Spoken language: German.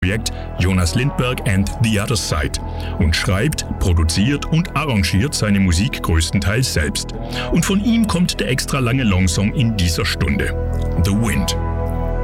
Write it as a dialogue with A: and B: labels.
A: Projekt Jonas Lindberg and the Other Side und schreibt, produziert und arrangiert seine Musik größtenteils selbst. Und von ihm kommt der extra lange Longsong in dieser Stunde, The Wind.